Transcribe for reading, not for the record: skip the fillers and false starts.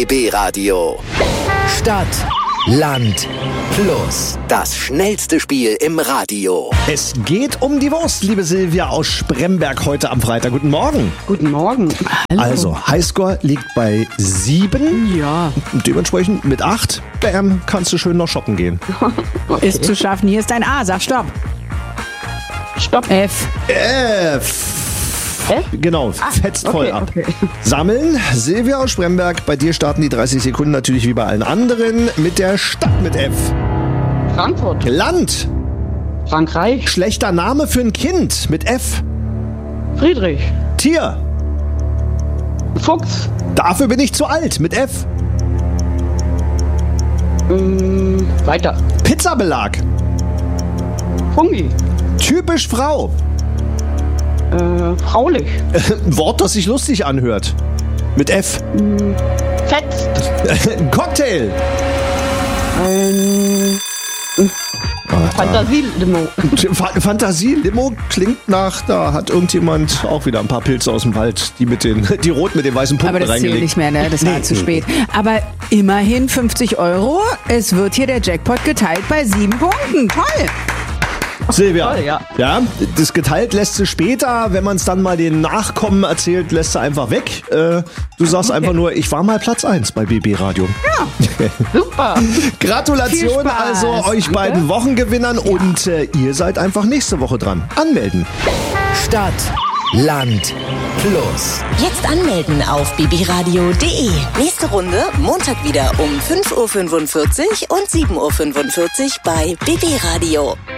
BB Radio. Stadt, Land, Plus. Das schnellste Spiel im Radio. Es geht um die Wurst, liebe Silvia aus Spremberg heute am Freitag. Guten Morgen. Guten Morgen. Hallo. Also, Highscore liegt bei 7. Ja. Dementsprechend mit 8, bam, kannst du schön noch shoppen gehen. Okay. Ist zu schaffen. Hier ist ein A. Sag Stopp. Stopp. F. F. Genau, fetzt voll okay, ab. okay. Sammeln, Silvia aus Spremberg. Bei dir starten die 30 Sekunden natürlich wie bei allen anderen mit der Stadt mit F. Frankfurt. Land. Frankreich. Schlechter Name für ein Kind mit F. Friedrich. Tier. Fuchs. Dafür bin ich zu alt mit F. Weiter. Pizzabelag. Fungi. Typisch Frau. Fraulich. Ein Wort, das sich lustig anhört. Mit F. Fett. Cocktail. Fantasielimo. Fantasie-Limo klingt nach, da hat irgendjemand auch wieder ein paar Pilze aus dem Wald, die rot mit den weißen Punkten Aber das zählt reingelegt. nicht mehr, ne? Das war zu spät. Aber immerhin 50 €. Es wird hier der Jackpot geteilt bei 7 Punkten. Toll. Silvia, Toll, ja. Ja, das geteilt lässt sie später, wenn man es dann mal den Nachkommen erzählt, lässt sie einfach weg. Du sagst einfach nur, ich war mal Platz 1 bei BB Radio. Ja. Super. Gratulation Viel Spaß. also euch beiden Wochengewinnern und ihr seid einfach nächste Woche dran. Anmelden. Stadt, Land, Plus. Jetzt anmelden auf bbradio.de. Nächste Runde Montag wieder um 5:45 Uhr und 7:45 Uhr bei BB Radio.